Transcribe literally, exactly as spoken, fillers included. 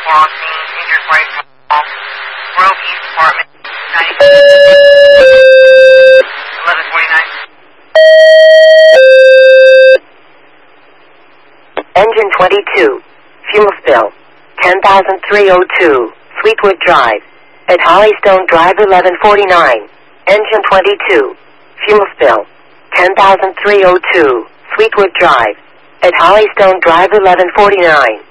four on scene, injured right off, Grove East Apartment, eleven forty-nine. Engine twenty-two, fuel spill, ten thousand three oh two, Sweetwood Drive, at Hollystone Drive eleven forty-nine. Engine twenty-two, fuel spill, ten thousand three oh two, Sweetwood Drive, at Hollystone Drive eleven forty-nine.